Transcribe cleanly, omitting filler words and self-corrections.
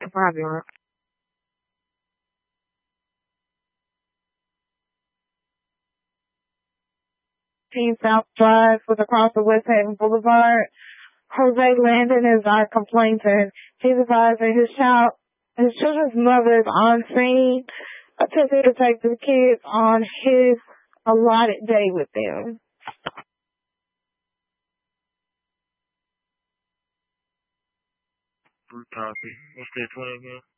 Probably right. South Drive with across the West Haven Boulevard. Jose Landon is our complainant. He's advising his children's mother is on scene, attempting to take the kids on his allotted day with them. Copy. What's that 20 again?